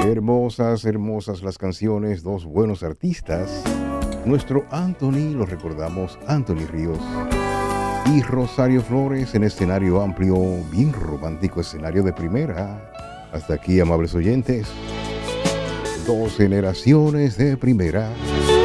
Hermosas, hermosas las canciones, dos buenos artistas. Nuestro Anthony, lo recordamos, Anthony Ríos. Y Rosario Flores en escenario amplio, bien romántico, escenario de primera. Hasta aquí, amables oyentes. Dos generaciones de primera.